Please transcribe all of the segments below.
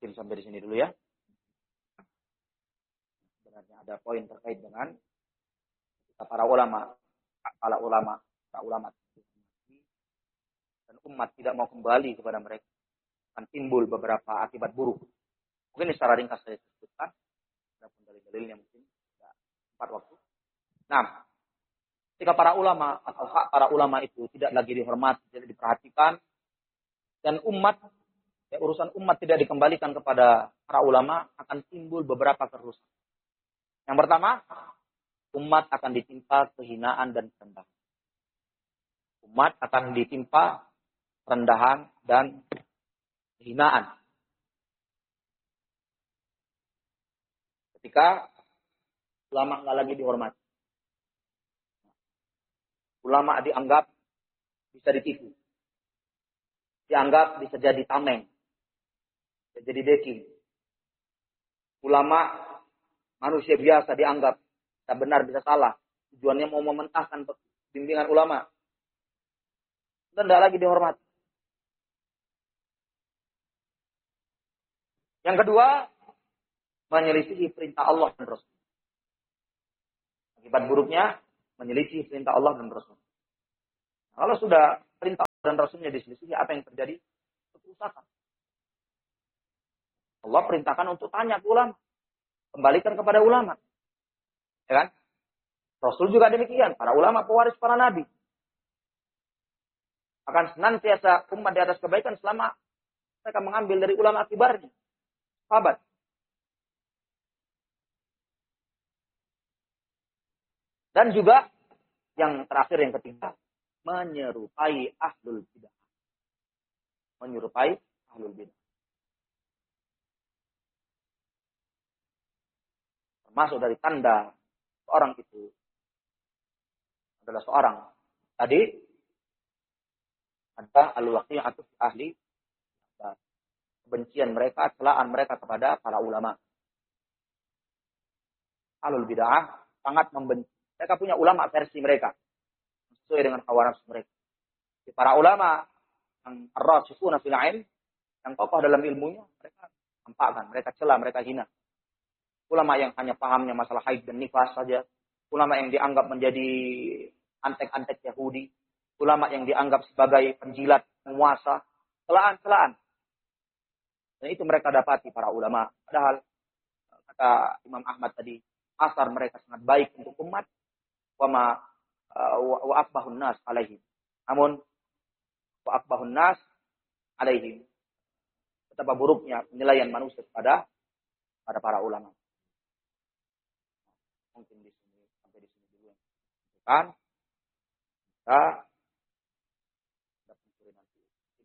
Mungkin sampai di sini dulu ya. Sebenarnya ada poin terkait dengan para ulama dan umat tidak mau kembali kepada mereka, akan timbul beberapa akibat buruk. Mungkin secara ringkas saya sebutkan, adapun dalil-dalilnya mungkin tidak sempat waktu. Nah, ketika para ulama atau hak para ulama itu tidak lagi dihormati, tidak diperhatikan, dan urusan umat tidak dikembalikan kepada para ulama, akan timbul beberapa kerusakan. Yang pertama, umat akan ditimpa kehinaan dan kerendahan. Umat akan ditimpa kerendahan dan kehinaan. Ketika ulama nggak lagi dihormati. Ulama dianggap bisa ditipu. Dianggap bisa jadi tameng. Bisa jadi backing. Ulama manusia biasa dianggap bisa benar, bisa salah. Tujuannya mau mementahkan bimbingan ulama. Dan tidak lagi dihormati. Yang kedua, menyelisihi perintah Allah dan Rasul. Akibat buruknya, menyelisihi perintah Allah dan Rasul. Kalau sudah perintah Allah dan Rasulnya diselisihi, apa yang terjadi? Kerusakan. Allah perintahkan untuk tanya ke ulama. Kembalikan kepada ulama. Ya kan? Rasul juga demikian. Para ulama pewaris para nabi. Akan senantiasa umat di atas kebaikan selama mereka mengambil dari ulama kibarnya. Sahabat. Dan juga yang terakhir, yang ketiga, menyerupai ahlul bidah. Menyerupai ahlul bidah. Termasuk dari tanda seorang itu adalah seorang. Tadi ada al-waqi'atu ahli, kebencian mereka, celaan mereka kepada para ulama. Ahlul bidah sangat membenci. Mereka punya ulama versi mereka. Sesuai dengan hawa nafsu mereka. Para ulama yang ar-rasikhuna fil ilm, yang kokoh dalam ilmunya, mereka tampakkan, mereka cela, mereka hina. Ulama yang hanya pahamnya masalah haid dan nifas saja. Ulama yang dianggap menjadi antek-antek Yahudi. Ulama yang dianggap sebagai penjilat, penguasa. Celaan-celaan. Dan itu mereka dapati para ulama. Padahal, kata Imam Ahmad tadi, asar mereka sangat baik untuk umat. Wa akbahun nas alaihim. Namun, wa akbahun nas alaihim. Betapa buruknya penilaian manusia kepada para ulama. Mungkin di sini, sampai di sini dulu. Kan? Kita mencuri nanti.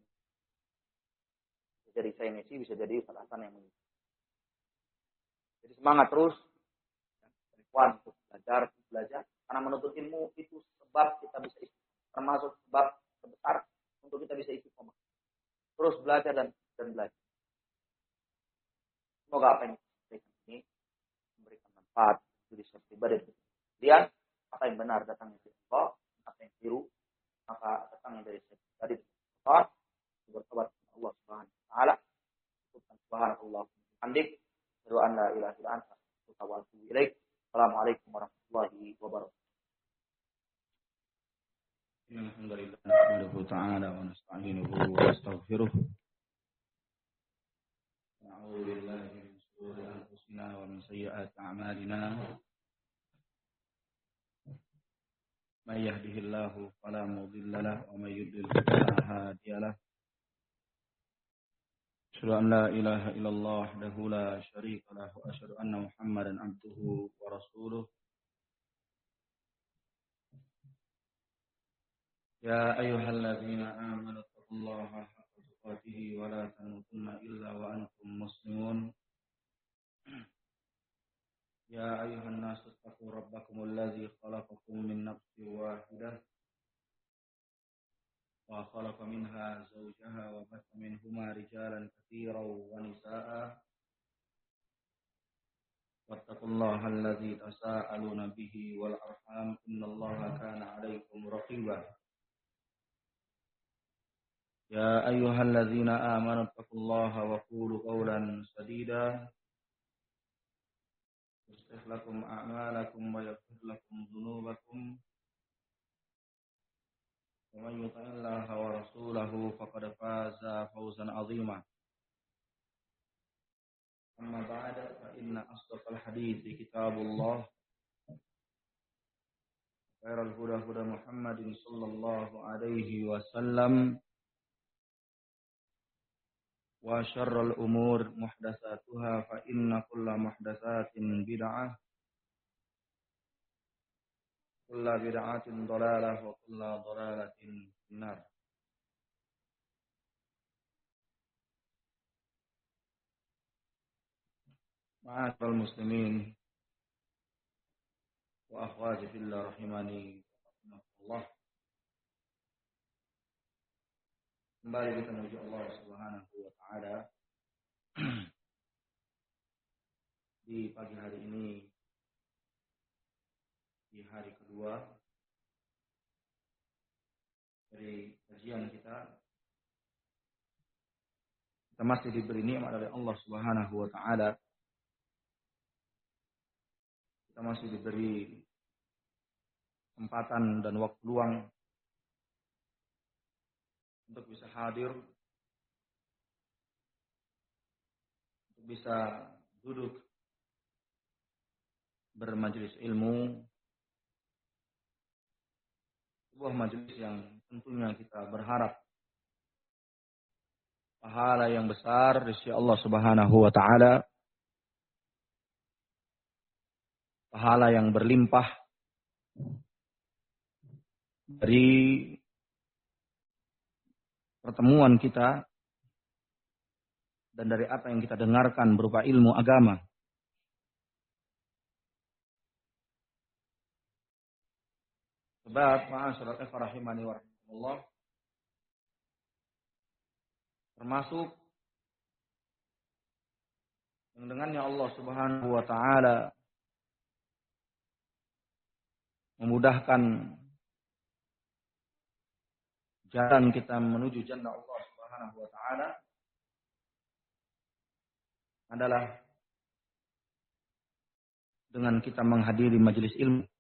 Bisa jadi saya Messi, bisa jadi Ustaz Hasan yang mengisi. Jadi semangat terus. Untuk belajar. Karena menuntut ilmu itu sebab kita bisa istiqomah. Termasuk sebab terbesar untuk kita bisa istiqomah. Terus belajar dan belajar. Semoga apa yang diberikan ini memberikan manfaat bagi setiap pribadi. Kemudian apa yang benar datangnya dari Allah, apa yang keliru maka datangnya dari setiap pribadi. Bertobat kepada Allah Subhanahu wa taala. Subhanallah. Hamdik. Wa an la ilaha illa anta astaghfiruka wa atubu ilaik. Assalamualaikum warahmatullahi wabarakatuh. Alhamdulillah nahmaduhu ta'ala wa nasta'inuhu wa nastaghfiruh. Na'udzu billahi min shururi anfusina wa min sayyiati a'malina. May yahdihillahu fala mudilla lahu wa may yudlil fala hadiya lahu. Asyhadu an la ilaha illallah wahdahu la syarika lahu wa asyhadu anna Muhammadan abduhu wa rasuluh. Ya ayyuhalladzina amanu taqullaha haqqa tuqatih wa la tamutunna illa wa antum muslimun. Ya ayyuhan nasu taqu rabbakumul ladzi khalaqakum min nafsin wahidah wa khalaqa minha zawjaha wa batha minhuma rijalan katsiran wa nisaa'a. Wattaqullaha alladzi tasaaluna bihi wal arham innallaha kana 'alaikum raqiba. يا أيها الذين آمنوا اتقوا الله وقولوا قولا سديدا يصلح لكم أعمالكم ويغفر لكم ذنوبكم ومن يطع الله ورسوله فقد فاز فوزا عظيما أما بعد فإن أصدق الحديث كتاب الله خير الهدى هدى محمد صلى الله عليه وسلم وشر الأمور محدثاتها فإن كل محدثات بدعة كل بدعة ضلالة وكل ضلالة في النار. معاشر المسلمين وأخواتي في الله rahimani Allah. Kembali kita menuju Allah Subhanahu wa taala di pagi hari ini, di hari kedua dari kajian kita. Kita masih diberi nikmat oleh Allah Subhanahu wa taala. Kita masih diberi kesempatan dan waktu luang untuk bisa hadir, untuk bisa duduk bermajelis ilmu, sebuah majelis yang tentunya kita berharap pahala yang besar dari sisi Allah Subhanahu wa taala, pahala yang berlimpah dari pertemuan kita dan dari apa yang kita dengarkan berupa ilmu agama. Sebab ma'asyiral ikhwah rahimani wa rahimakumullah, termasuk yang dengannya Allah Subhanahu wa taala memudahkan jalan kita menuju jannah Allah Subhanahu wa taala adalah dengan kita menghadiri majelis ilmu.